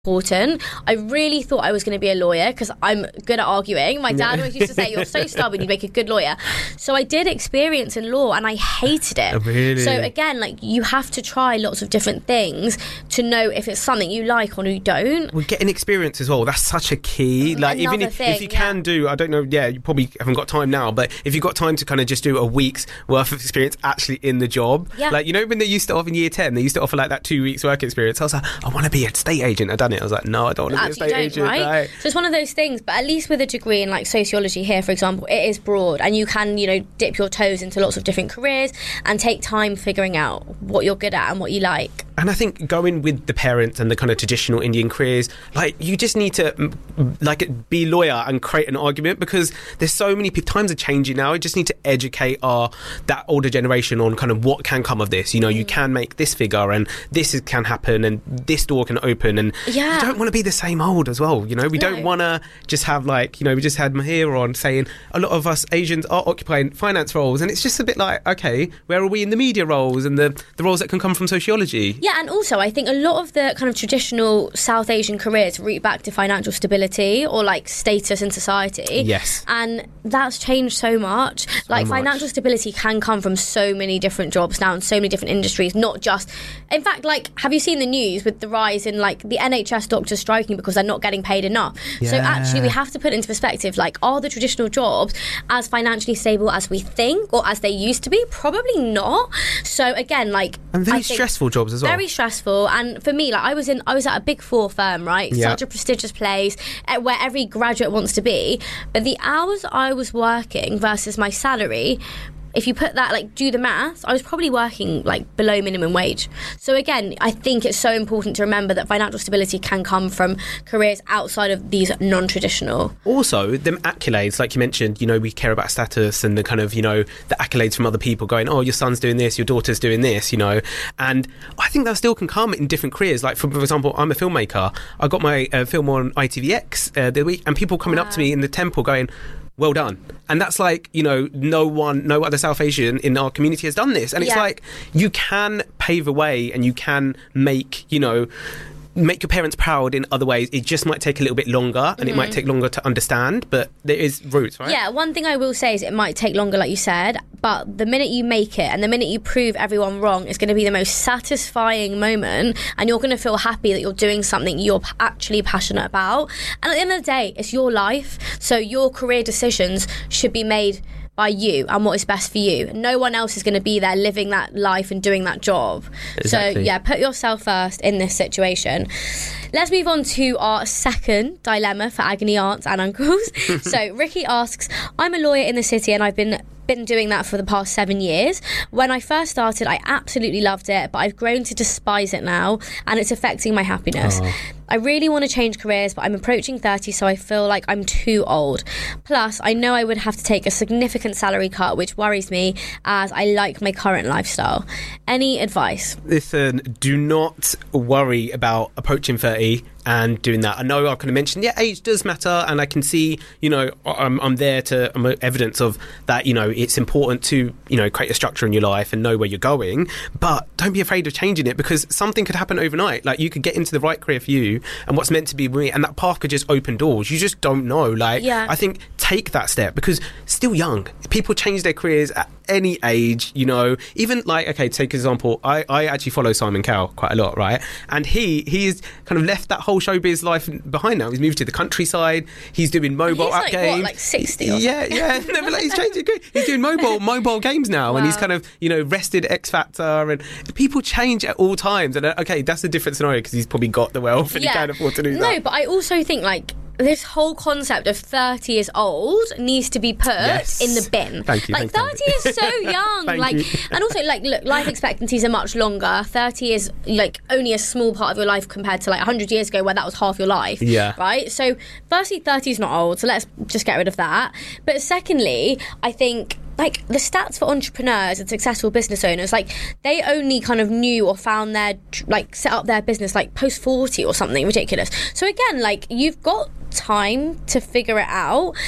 important. I really thought I was going to be a lawyer because I'm good at arguing. My dad always used to say, you're so stubborn, you'd make a good lawyer. So I did experience in law and I hated it. Oh, really? So again, like, you have to try lots of different things to know if it's something you like or you don't. Well, getting experience as well, that's such a key. Like, even if you can do, I don't know, you probably haven't got time now, but if you've got time to kind of just do a week's worth of experience actually in the job, like, you know, when they used to offer in year 10, they used to offer like that 2 weeks work experience. I was like, I want to be a estate agent. I'd done it. I was like, no, I don't want to be a estate agent. Right? So it's one of those things, but at least with a degree in like sociology here, for example, it is broad and you can, you know, dip your toes into lots of different careers and take time figuring out what you're good at and what you like. And I think going with the parents and the kind of traditional Indian careers, like, you just need to like be a lawyer and create an argument, because there's so many people, times are changing now. You just need to educate that older generation on kind of what can come of this. You know, you can make this figure and can happen and this door can open, and you don't want to be the same old as well. You know, we don't want to just have, like, you know, we just had Mahir on saying a lot of us Asians are occupying finance roles, and it's just a bit like, okay, where are we in the media roles and the roles that can come from sociology? Yeah, and also I think a lot of the kind of traditional South Asian careers root back to financial stability or like status in society. Yes. And that's changed so much. Financial stability can come from so many different jobs now and so many different industries, not just... In fact, like, have you seen the news with the rise in, like, the NHS doctors striking because they're not getting paid enough? Yeah. So actually we have to put into perspective, like, are the traditional jobs as financially stable as we think or as they used to be? Probably not. So again, like... And very stressful jobs as well. Very stressful. And for me, like, I was at a Big Four firm, right? Yeah. Such a prestigious place where every graduate wants to be. But the hours I was working versus my salary, if you put that, like, do the maths, I was probably working like below minimum wage. So again, I think it's so important to remember that financial stability can come from careers outside of these non-traditional. Also, them accolades, like you mentioned, you know, we care about status and the kind of, you know, the accolades from other people going, oh, your son's doing this, your daughter's doing this, you know. And I think that still can come in different careers. Like, for example, I'm a filmmaker. I got my film on ITVX the week, and people coming up to me in the temple going, well done. And that's like, you know, no other South Asian in our community has done this. And it's like, you can pave a way and you can make, you know, make your parents proud in other ways. It just might take a little bit longer and it might take longer to understand, but there is roots, right? Yeah, one thing I will say is it might take longer, like you said, but the minute you make it and the minute you prove everyone wrong, it's going to be the most satisfying moment, and you're going to feel happy that you're doing something you're actually passionate about. And at the end of the day, it's your life, so your career decisions should be made by you and what is best for you. No one else is going to be there living that life and doing that job. Exactly. So yeah, put yourself first in this situation. Let's move on to our second dilemma for agony aunts and uncles. So Ricky asks, I'm a lawyer in the city and I've been doing that for the past 7 years. When I first started, I absolutely loved it, but I've grown to despise it now and it's affecting my happiness. I really want to change careers, but I'm approaching 30, so I feel like I'm too old. Plus, I know I would have to take a significant salary cut, which worries me as I like my current lifestyle. Any advice? Listen, do not worry about approaching 30 and doing that. I know I kind of mentioned, age does matter, and I can see, you know, I'm evidence of that, you know, it's important to, you know, create a structure in your life and know where you're going, but don't be afraid of changing it, because something could happen overnight. Like, you could get into the right career for you and what's meant to be me, and that path could just open doors. You just don't know. Like, I think take that step, because still young. People change their careers at any age, you know. Even like, okay, take an example, I actually follow Simon Cowell quite a lot, right? And he's kind of left that whole showbiz life behind now. He's moved to the countryside. He's doing mobile app games. What, like 60 or yeah. No, but like, he's changing. He's doing mobile games now. Wow. And he's kind of, you know, rested X Factor, and people change at all times. And okay, that's a different scenario because he's probably got the wealth and he can't afford to do that. No, but I also think, like, this whole concept of 30 years old needs to be put in the bin. Thank you. Like, 30 is so young. And also, like, look, life expectancies are much longer. 30 is, like, only a small part of your life compared to, like, 100 years ago where that was half your life. Yeah. Right? So, firstly, 30 is not old, so let's just get rid of that. But secondly, I think, like, the stats for entrepreneurs and successful business owners, like, they only kind of knew or found their, like, set up their business, like, post 40 or something ridiculous. So again, like, you've got time to figure it out.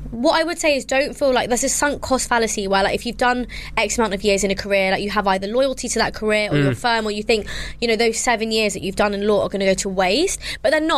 what I would say is, don't feel like there's a sunk cost fallacy where, like, if you've done X amount of years in a career, like, you have either loyalty to that career or your firm, or you think, you know, those 7 years that you've done in law are going to go to waste, but they're not.